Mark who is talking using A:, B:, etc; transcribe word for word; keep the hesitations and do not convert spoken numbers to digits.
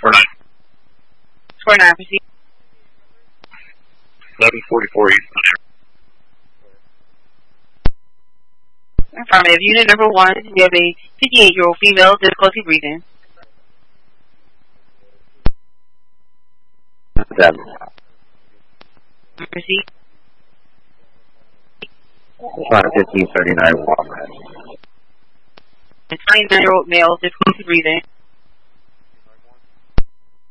A: four nine.
B: four nine, proceed.
A: eleven forty-four East.
B: Affirmative. Unit number one, we have a fifty-eight-year-old female, difficulty breathing.
A: Seven.
B: Proceed.
A: Five fifteen thirty-nine Walker.
B: A twenty-nine-year-old male, difficulty breathing.